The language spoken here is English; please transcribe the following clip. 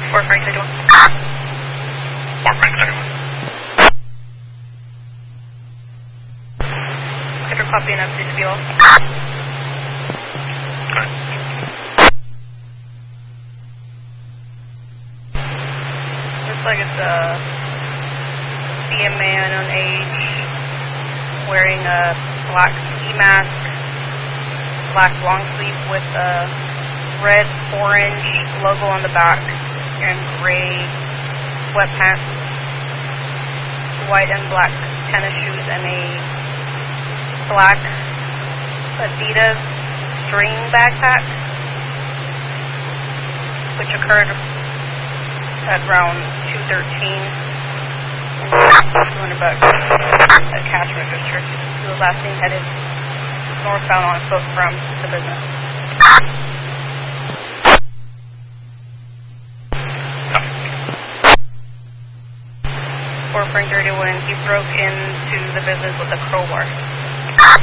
4 Frank 31. 4 Frank 31. After copy and update fuel. Okay. Looks like it's a CMA unknown age, wearing a black ski mask, black long sleeve with a red orange logo on the back, and gray sweatpants, white and black tennis shoes, and a black Adidas string backpack, which occurred at around 2:13. $200 at cash register. He was last seen headed northbound on foot from the business. 4 Frank 31, he broke into the business with a crowbar.